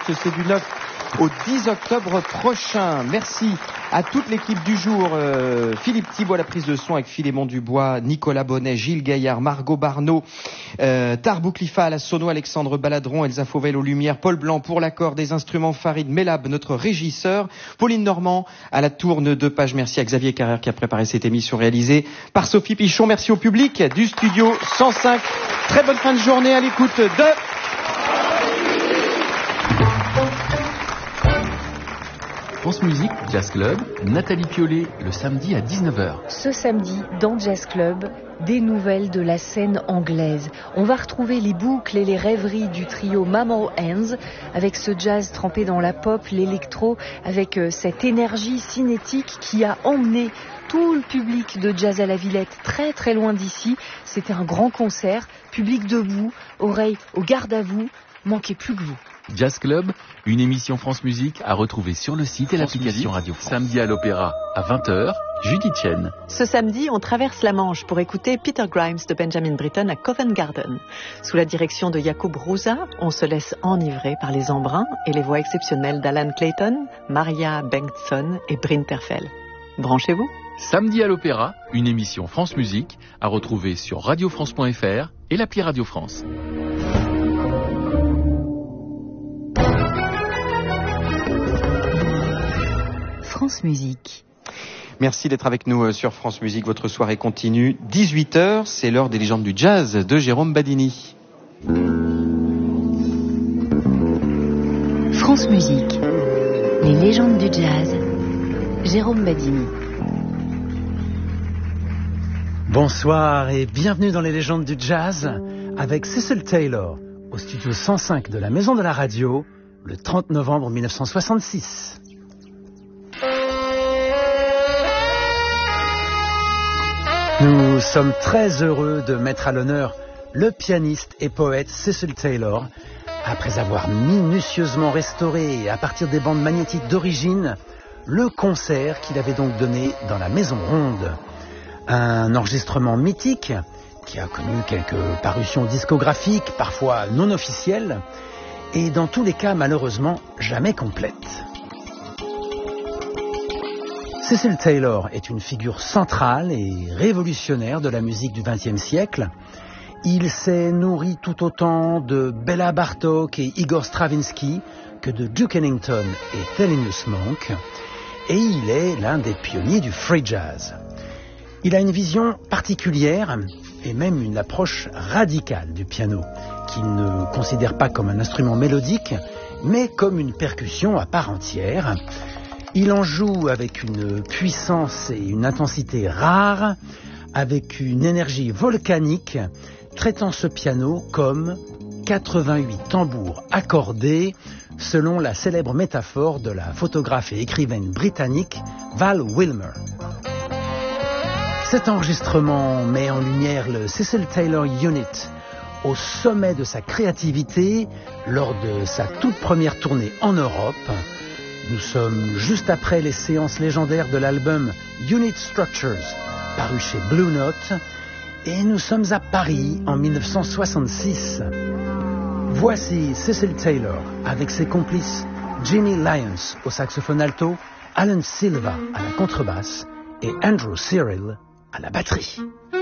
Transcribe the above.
Baptiste, c'est du 9 au 10 octobre prochain. Merci à toute l'équipe du jour. Philippe Thibault à la prise de son avec Philémon Dubois, Nicolas Bonnet, Gilles Gaillard, Margot Barneau, Tarbou Clifa à la sono, Alexandre Baladron, Elsa Fauvel aux lumières, Paul Blanc pour l'accord des instruments, Farid Melab, notre régisseur, Pauline Normand à la tourne de page. Merci à Xavier Carrère qui a préparé cette émission réalisée par Sophie Pichon. Merci au public du studio 105. Très bonne fin de journée à l'écoute de... France Musique, Jazz Club, Nathalie Piolet, le samedi à 19h. Ce samedi, dans Jazz Club, des nouvelles de la scène anglaise. On va retrouver les boucles et les rêveries du trio Mammal Hands, avec ce jazz trempé dans la pop, l'électro, avec cette énergie cinétique qui a emmené tout le public de Jazz à la Villette très très loin d'ici. C'était un grand concert, public debout, oreilles au garde à vous, manquez plus que vous. Jazz Club, une émission France Musique à retrouver sur le site et l'application Radio France. Samedi à l'Opéra, à 20h, Judith Chen. Ce samedi, on traverse la Manche pour écouter Peter Grimes de Benjamin Britten à Covent Garden. Sous la direction de Jakub Hrusa, on se laisse enivrer par les embruns et les voix exceptionnelles d'Alan Clayton, Maria Bengtsson et Bryn Terfel. Branchez-vous. Samedi à l'Opéra, une émission France Musique à retrouver sur radiofrance.fr et l'appli Radio France. France Musique. Merci d'être avec nous sur France Musique. Votre soirée continue. 18h, c'est l'heure des légendes du jazz de Jérôme Badini. France Musique. Les légendes du jazz. Jérôme Badini. Bonsoir et bienvenue dans les légendes du jazz avec Cecil Taylor au studio 105 de la Maison de la Radio le 30 novembre 1966. Nous sommes très heureux de mettre à l'honneur le pianiste et poète Cecil Taylor, après avoir minutieusement restauré à partir des bandes magnétiques d'origine le concert qu'il avait donc donné dans la Maison Ronde. Un enregistrement mythique qui a connu quelques parutions discographiques, parfois non officielles, et dans tous les cas malheureusement jamais complètes. Cecil Taylor est une figure centrale et révolutionnaire de la musique du XXe siècle. Il s'est nourri tout autant de Béla Bartók et Igor Stravinsky que de Duke Ellington et Thelonious Monk, et il est l'un des pionniers du free jazz. Il a une vision particulière et même une approche radicale du piano, qu'il ne considère pas comme un instrument mélodique, mais comme une percussion à part entière. Il en joue avec une puissance et une intensité rares, avec une énergie volcanique, traitant ce piano comme 88 tambours accordés, selon la célèbre métaphore de la photographe et écrivaine britannique Val Wilmer. Cet enregistrement met en lumière le Cecil Taylor Unit au sommet de sa créativité lors de sa toute première tournée en Europe. Nous sommes juste après les séances légendaires de l'album Unit Structures, paru chez Blue Note, et nous sommes à Paris en 1966. Voici Cecil Taylor avec ses complices Jimmy Lyons au saxophone alto, Alan Silva à la contrebasse et Andrew Cyril à la batterie.